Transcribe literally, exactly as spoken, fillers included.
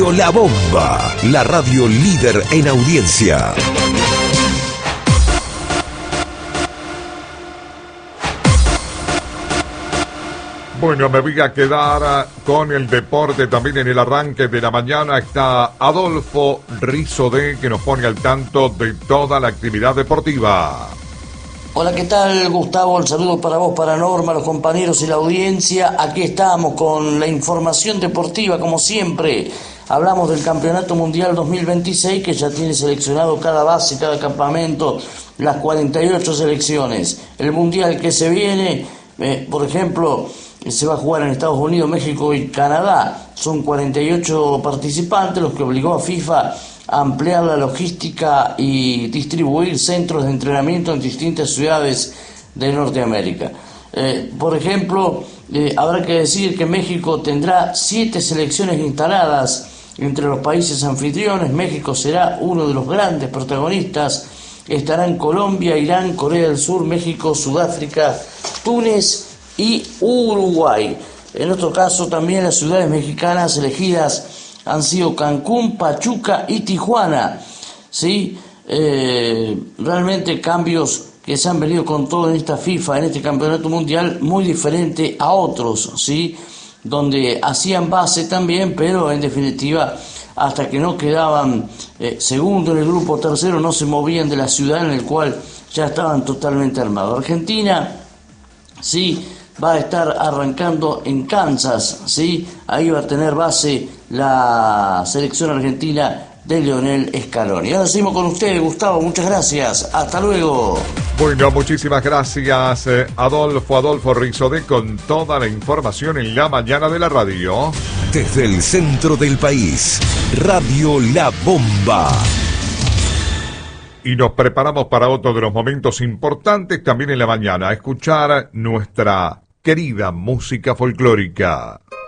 La Bomba, la radio líder en audiencia. Bueno, me voy a quedar con el deporte también en el arranque de la mañana. Está Adolfo Rizodé, que nos pone al tanto de toda la actividad deportiva. Hola, ¿qué tal, Gustavo? El saludo para vos, para Norma, los compañeros y la audiencia. Aquí estamos con la información deportiva, como siempre. Hablamos del Campeonato Mundial dos mil veintiséis, que ya tiene seleccionado cada base, cada campamento, las cuarenta y ocho selecciones. El Mundial que se viene, eh, por ejemplo, se va a jugar en Estados Unidos, México y Canadá. Son cuarenta y ocho participantes, los que obligó a FIFA a ampliar la logística y distribuir centros de entrenamiento en distintas ciudades de Norteamérica. Eh, por ejemplo, eh, habrá que decir que México tendrá siete selecciones instaladas entre los países anfitriones. México será uno de los grandes protagonistas. Estarán Colombia, Irán, Corea del Sur, México, Sudáfrica, Túnez y Uruguay. En otro caso, también las ciudades mexicanas elegidas han sido Cancún, Pachuca y Tijuana. ¿Sí? Eh, realmente cambios que se han venido con todo en esta FIFA, en este campeonato mundial, muy diferente a otros, ¿sí? Donde hacían base también, pero en definitiva, hasta que no quedaban eh, segundo en el grupo, tercero, no se movían de la ciudad en la cual ya estaban totalmente armados. Argentina, sí, va a estar arrancando en Kansas, ¿sí? Ahí va a tener base la selección argentina de Lionel Scaloni. Ahora seguimos con ustedes, Gustavo, muchas gracias, hasta luego. Bueno, muchísimas gracias, eh, Adolfo, Adolfo Rizodé, con toda la información en la mañana de la radio. Desde el centro del país, Radio La Bomba. Y nos preparamos para otro de los momentos importantes también en la mañana, a escuchar nuestra querida música folclórica.